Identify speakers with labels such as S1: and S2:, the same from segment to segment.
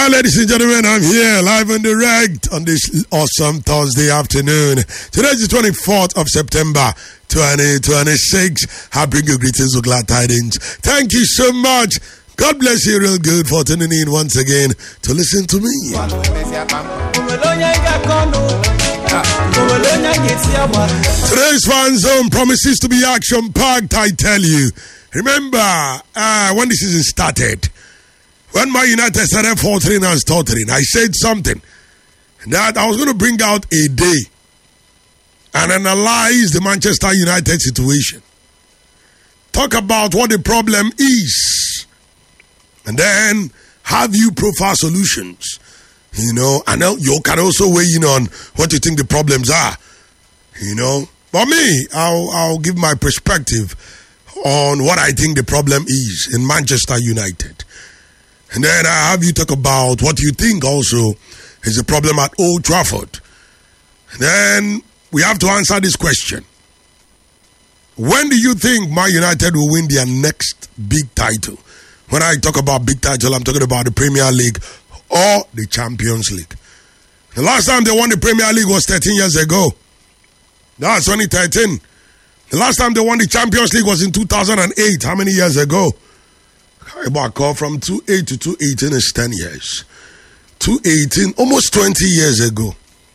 S1: Yeah, ladies and gentlemen, I'm here live and direct on this awesome Thursday afternoon. Today's the 24th of September, 2026. I bring you greetings with glad tidings. Thank you so much. God bless you real good for tuning in once again to listen to me. Today's fan zone promises to be action-packed, I tell you. Remember, when the season started, when Man United started faltering and stuttering, I said something that I was going to bring out a day and analyze the Manchester United situation. Talk about what the problem is, and then have you profile solutions. You know, and you can also weigh in on what you think the problems are. You know, but me, I'll give my perspective on what I think the problem is in Manchester United. And then I have you talk about what you think also is the problem at Old Trafford. And then we have to answer this question. When do you think Man United will win their next big title? When I talk about big title, I'm talking about the Premier League or the Champions League. The last time they won the Premier League was 13 years ago. That's 2013. The last time they won the Champions League was in 2008. How many years ago? From 2008 to 2018 is 10 years. 2018, almost 20 years ago.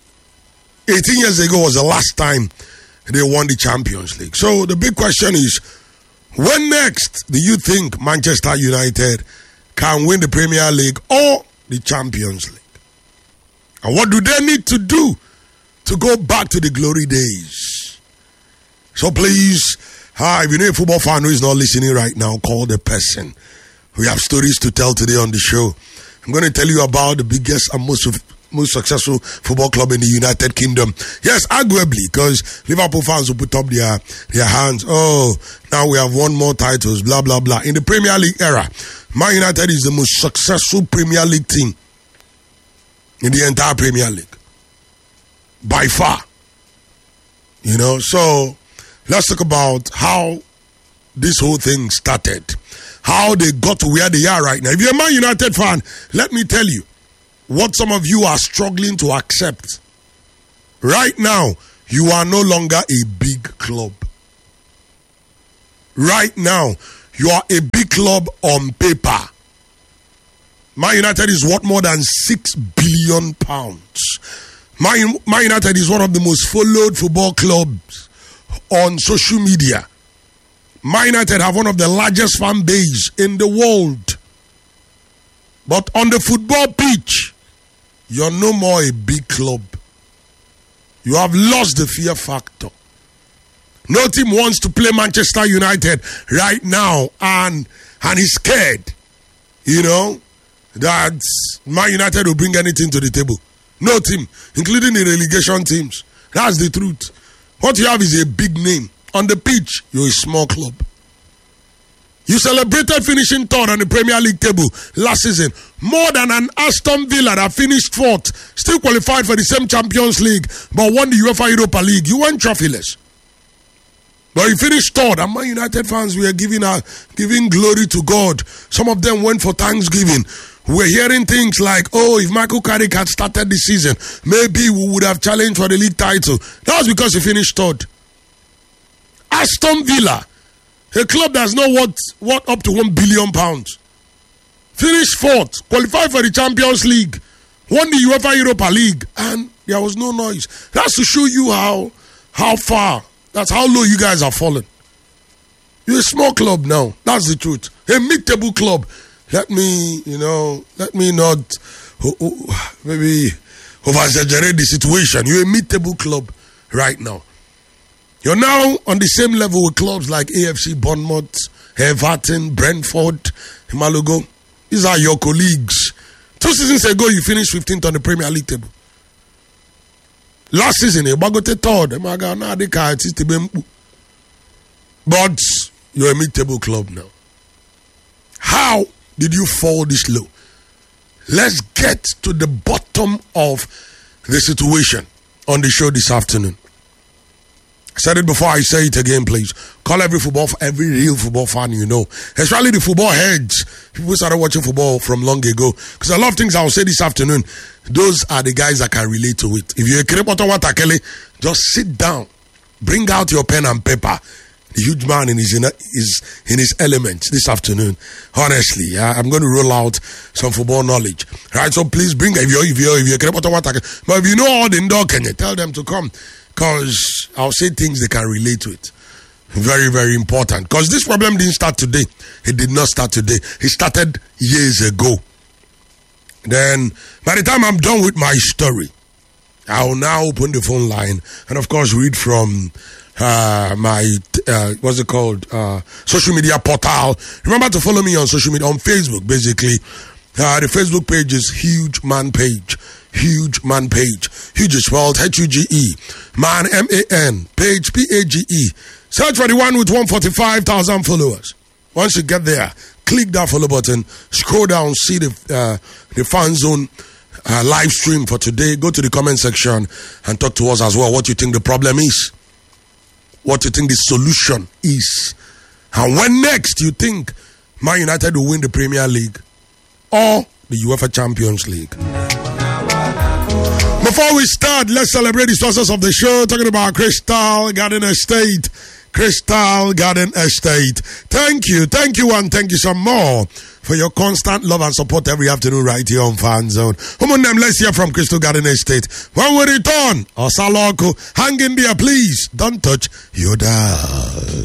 S1: 18 years ago was the last time they won the Champions League. So the big question is, when next do you think Manchester United can win the Premier League or the Champions League? And what do they need to do to go back to the glory days? So please, if you know a football fan who is not listening right now, call the person. We have stories to tell today on the show. I'm going to tell you about the biggest and most successful football club in the United Kingdom. Yes, arguably, because Liverpool fans will put up their hands. Oh, now we have won more titles, blah, blah, blah. In the Premier League era, Man United is the most successful Premier League team in the entire Premier League. By far. You know, so let's talk about how this whole thing started. How they got to where they are right now. If you're a Man United fan, let me tell you what some of you are struggling to accept. Right now, you are no longer a big club. Right now, you are a big club on paper. Man United is worth more than £6 billion. Man United is one of the most followed football clubs on social media. Man United have one of the largest fan base in the world. But on the football pitch, you're no more a big club. You have lost the fear factor. No team wants to play Manchester United right now and is scared, you know, that Man United will bring anything to the table. No team, including the relegation teams. That's the truth. What you have is a big name. On the pitch, you're a small club. You celebrated finishing third on the Premier League table last season. More than an Aston Villa that finished fourth, still qualified for the same Champions League, but won the UEFA Europa League. You went trophyless. But you finished third, and Man United fans were giving glory to God. Some of them went for Thanksgiving. We're hearing things like, oh, if Michael Carrick had started the season, maybe we would have challenged for the league title. That was because he finished third. Aston Villa, a club that's not worth up to £1 billion. Finished fourth, qualified for the Champions League, won the UEFA Europa League, and there was no noise. That's to show you how far, that's how low you guys are fallen. You're a small club now. That's the truth. A mid-table club. Let me not maybe over-exaggerate the situation. You're a mid-table club right now. You're now on the same level with clubs like AFC Bournemouth, Everton, Brentford, Malaga. These are your colleagues. 2 seasons ago, you finished 15th on the Premier League table. Last season, you got third. But you're a mid-table club now. How did you fall this low? Let's get to the bottom of the situation on the show this afternoon. I said it before, I say it again, please. Call every real football fan you know. Especially the football heads. People started watching football from long ago. Because a lot of things I'll say this afternoon, those are the guys that can relate to it. If you're a Krepoto Watakele, just sit down. Bring out your pen and paper. The huge man in his element this afternoon. Honestly, I'm going to roll out some football knowledge. Right, so please bring if you're Krepoto Watakele. But if you know all the Ndor Kenya, tell them to come. Because I'll say things they can relate to it. Very, very important. Because this problem didn't start today. It did not start today. It started years ago. Then, by the time I'm done with my story, I will now open the phone line and, of course, read from my, social media portal. Remember to follow me on social media, on Facebook, basically. The Facebook page is Huge Man Page. Huge Man Page. Huge is spelled Huge. Man, M-A-N. Page, P-A-G-E. Search for the one with 145,000 followers. Once you get there, click that follow button. Scroll down, see the Fan Zone live stream for today. Go to the comment section and talk to us as well. What you think the problem is. What you think the solution is. And when next you think Man United will win the Premier League or the UEFA Champions League. Before we start, let's celebrate the sponsors of the show. Talking about Crystal Garden Estate. Crystal Garden Estate. Thank you, and thank you some more for your constant love and support every afternoon right here on Fan Zone. Let's hear from Crystal Garden Estate. When we return, Osaloko, hang in there, please. Don't touch your dial.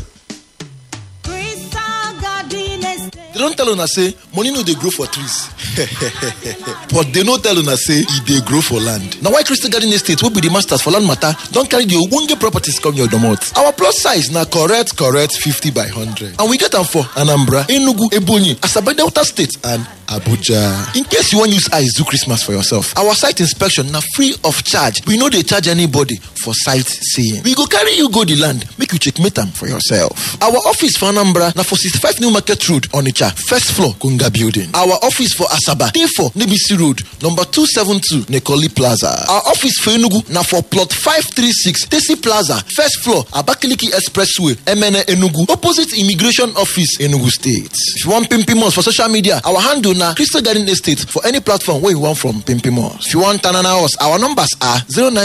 S2: They don't tell una say money no dey grow for trees. But they no tell una say e dey grow for land. Now why Crystal Garden Estate will be the masters for land matter don't carry the ogbonge properties come your domot. Our plus size na correct 50 by 100. And we get them for Anambra, Enugu, Ebonyi, Asaba Delta State and Abuja. In case you want use eyes do Christmas for yourself, our site inspection na free of charge. We no dey charge anybody for site seeing. We go carry you go the land, make you checkmate them for yourself. Our office for Anambra na for 65 New Market Road, Onitsha, first floor, Kunga Building. Our office for Asaba, T4, Nebisi Road, number 272, Nekoli Plaza. Our office for Enugu na for plot 536, Tesi Plaza, first floor, Abakaliki Expressway, MNA Enugu, opposite Immigration Office, Enugu State. If you want Pimpimos for social media, our handle na Crystal Garden Estate for any platform where you want from Pimpimos. If you want Tanana House, our numbers are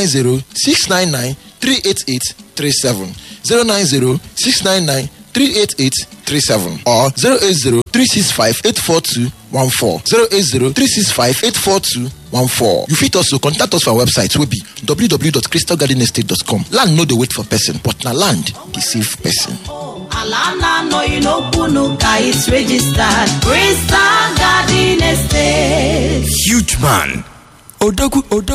S2: 090-699-38837, 090-699-38837 or 080-365-84214, 080-365-84214. You fit also contact us for our website will be www.crystalgardenestate.com. Land no dey wait for person, but na land dey save person.
S3: Alana no you know Punuka is registered. Crystal Garden Estate.
S4: Huge Man. Odogu.